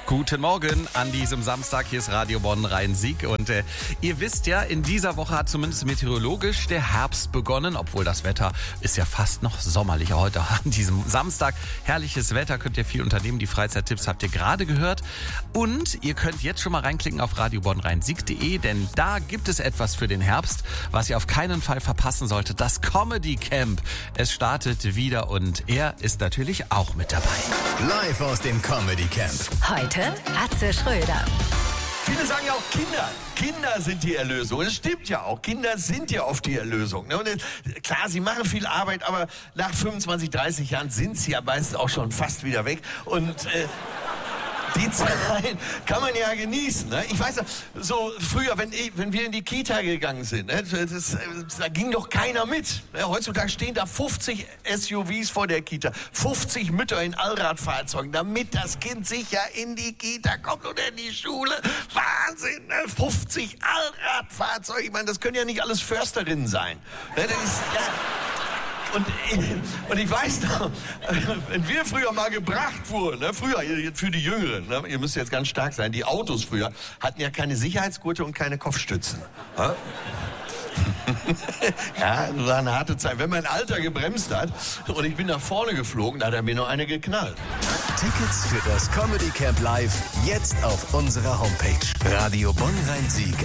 Guten Morgen an diesem Samstag. Hier ist Radio Bonn Rhein-Sieg. Und ihr wisst ja, in dieser Woche hat zumindest meteorologisch der Herbst begonnen. Obwohl das Wetter ist ja fast noch sommerlich. Heute an diesem Samstag herrliches Wetter. Könnt ihr viel unternehmen. Die Freizeittipps habt ihr gerade gehört. Und ihr könnt jetzt schon mal reinklicken auf radiobonnrheinsieg.de. Denn da gibt es etwas für den Herbst, was ihr auf keinen Fall verpassen solltet. Das Comedy Camp. Es startet wieder und er ist natürlich auch mit dabei. Live aus dem Comedy Camp. Heute Atze Schröder. Viele sagen ja auch Kinder. Kinder sind die Erlösung. Das stimmt ja auch. Kinder sind ja oft die Erlösung. Und klar, sie machen viel Arbeit, aber nach 25, 30 Jahren sind sie ja meistens auch schon fast wieder weg. Und die Zeit kann man ja genießen. Ne? Ich weiß, so früher, wenn wir in die Kita gegangen sind, ne, da ging doch keiner mit. Ne? Heutzutage stehen da 50 SUVs vor der Kita, 50 Mütter in Allradfahrzeugen, damit das Kind sicher in die Kita kommt oder in die Schule. Wahnsinn, ne? 50 Allradfahrzeuge. Ich meine, das können ja nicht alles Försterinnen sein. Ne? Das ist, ja. Und ich weiß noch, wenn wir früher mal gebracht wurden, ne, früher für die Jüngeren, ne, ihr müsst jetzt ganz stark sein, die Autos früher hatten ja keine Sicherheitsgurte und keine Kopfstützen. Ja? Ja, das war eine harte Zeit. Wenn mein Alter gebremst hat und ich bin nach vorne geflogen, da hat er mir nur eine geknallt. Tickets für das Comedy Camp Live jetzt auf unserer Homepage. Radio Bonn Rhein-Sieg